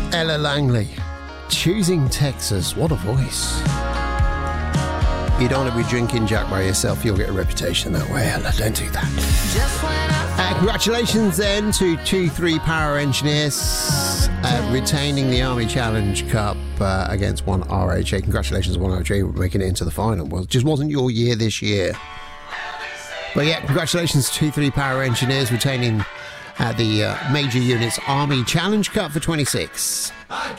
Ella Langley, Choosing Texas. What a voice. You don't want to be drinking Jack by yourself. You'll get a reputation that way, Ella. Don't do that. Congratulations then to 2-3 Power Engineers retaining the Army Challenge Cup against 1RHA. Congratulations, 1RHA, making it into the final. Well, it just wasn't your year this year. But yeah, congratulations to 2-3 Power Engineers retaining the Major Units Army Challenge Cup for 26.